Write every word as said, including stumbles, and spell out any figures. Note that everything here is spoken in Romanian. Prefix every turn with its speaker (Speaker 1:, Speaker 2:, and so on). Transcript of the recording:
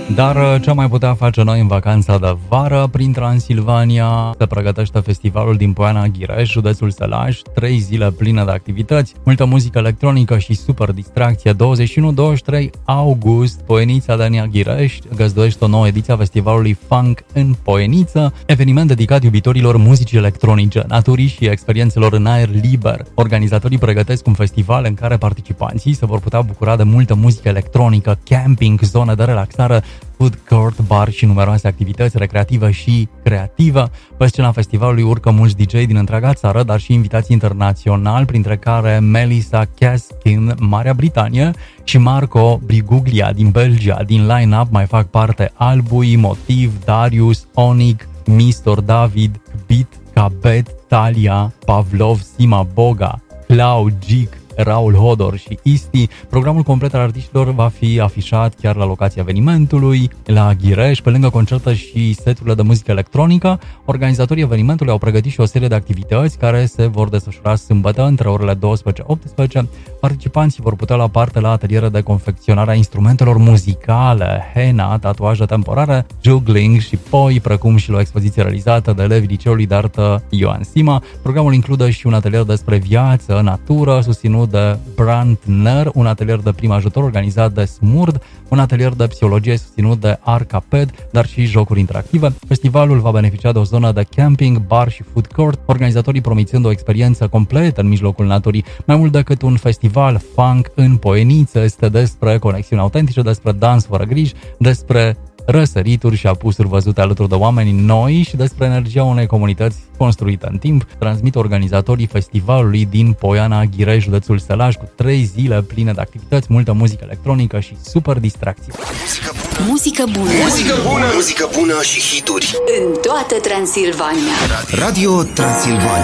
Speaker 1: Dar ce am mai putea face noi în vacanța de vară prin Transilvania? Se pregătește festivalul din Poiana Ghireș, județul Sălaș, trei zile pline de activități, multă muzică electronică și super distracție. douăzeci și unu douăzeci și trei august, Poienița Dania Ghireș găzduiește o nouă ediție a festivalului Funk în Poieniță, eveniment dedicat iubitorilor muzicii electronice, naturii și experiențelor în aer liber. Organizatorii pregătesc un festival în care participanții se vor putea bucura de multă muzică electronică, camping, zone de relaxare, food court, bar și numeroase activități recreative și creative. Pe scena festivalului urcă mulți D J din întreaga țară, dar și invitații internaționali, printre care Melissa Kaskin, Marea Britanie, și Marco Briguglia din Belgia. Din line-up mai fac parte Albui, Motiv, Darius, Onic, mister David, Beat, Cabet, Talia, Pavlov, Sima Boga, Clau, Gic, Raul Hodor și Isti. Programul complet al artiștilor va fi afișat chiar la locația evenimentului, la Ghireș. Pe lângă concerte și seturile de muzică electronică, organizatorii evenimentului au pregătit și o serie de activități care se vor desfășura sâmbătă între orele douăsprezece optsprezece. Participanții vor putea lua parte la ateliere de confecționare a instrumentelor muzicale, henna, tatuaje temporare, juggling și poi, precum și la o expoziție realizată de elevii Liceului de Artă Ioan Sima. Programul include și un atelier despre viață, natură, susținut de Brandner, un atelier de prim ajutor organizat de Smurd, un atelier de psihologie susținut de Arcaped, dar și jocuri interactive. Festivalul va beneficia de o zonă de camping, bar și food court, organizatorii promițând o experiență completă în mijlocul naturii. Mai mult decât un festival, Funk în Poieniță este despre conexiuni autentice, despre dans fără griji, despre răsărituri și apusuri văzute alături de oameni noi și despre energia unei comunități construită în timp, transmit organizatorii festivalului din Poiana Ghireș, județul Sălaș, cu trei zile pline de activități, multă muzică electronică și super distracție.
Speaker 2: Muzică bună.
Speaker 3: Muzică bună. Muzică bună și hituri
Speaker 2: în toată Transilvania.
Speaker 3: Radio Transilvania.